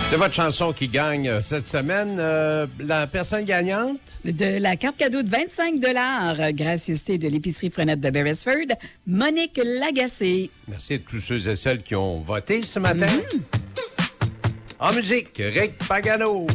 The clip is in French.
C'est votre chanson qui gagne cette semaine. La personne gagnante? De la carte cadeau de 25 $, gracieuseté de l'épicerie Frenette de Beresford, Monique Lagacé. Merci à tous ceux et celles qui ont voté ce matin. En musique, Rick Pagano.